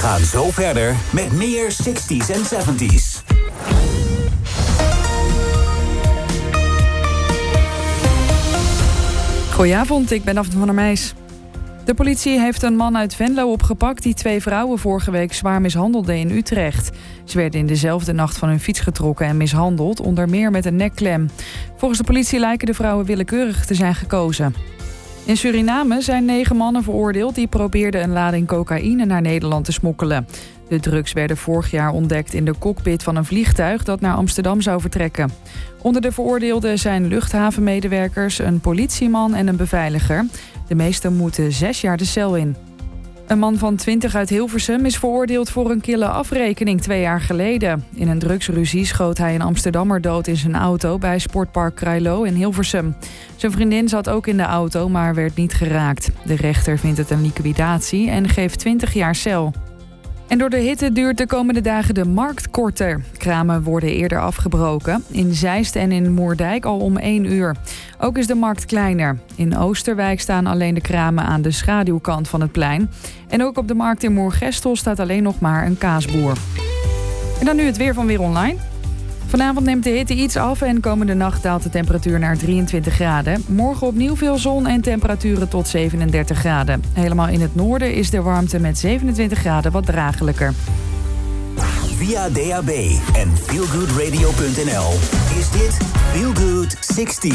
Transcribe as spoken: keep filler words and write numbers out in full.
gaan zo verder met meer zestig's en zeventig's. Goedenavond, ik ben Daphne van der Meijs. De politie heeft een man uit Venlo opgepakt die twee vrouwen vorige week zwaar mishandelde in Utrecht. Ze werden in dezelfde nacht van hun fiets getrokken en mishandeld, onder meer met een nekklem. Volgens de politie lijken de vrouwen willekeurig te zijn gekozen. In Suriname zijn negen mannen veroordeeld die probeerden een lading cocaïne naar Nederland te smokkelen. De drugs werden vorig jaar ontdekt in de cockpit van een vliegtuig dat naar Amsterdam zou vertrekken. Onder de veroordeelden zijn luchthavenmedewerkers, een politieman en een beveiliger. De meesten moeten zes jaar de cel in. Een man van twintig uit Hilversum is veroordeeld voor een kille afrekening twee jaar geleden. In een drugsruzie schoot hij een Amsterdammer dood in zijn auto bij Sportpark Krailo in Hilversum. Zijn vriendin zat ook in de auto, maar werd niet geraakt. De rechter vindt het een liquidatie en geeft twintig jaar cel. En door de hitte duurt de komende dagen de markt korter. Kramen worden eerder afgebroken. In Zeist en in Moerdijk al om één uur. Ook is de markt kleiner. In Oosterwijk staan alleen de kramen aan de schaduwkant van het plein. En ook op de markt in Moergestel staat alleen nog maar een kaasboer. En dan nu het weer van Weer Online. Vanavond neemt de hitte iets af en komende nacht daalt de temperatuur naar drieëntwintig graden. Morgen opnieuw veel zon en temperaturen tot zevenendertig graden. Helemaal in het noorden is de warmte met zevenentwintig graden wat dragelijker. Via D A B en feel good radio punt n l is dit Feel Good zestig.